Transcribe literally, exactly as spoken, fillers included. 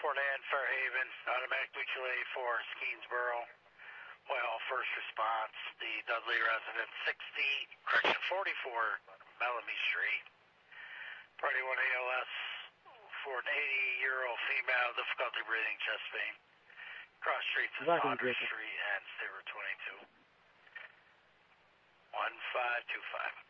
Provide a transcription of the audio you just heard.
Fort Ann, Fairhaven, automatic mutual aid for Skeensboro. Well, first response, the Dudley resident, sixty, correction, forty-four Bellamy Street. Party one A L S for an eighty-year-old female, difficulty breathing, chest pain. Cross streets of Saunders Street and State Route twenty-two. one five two five.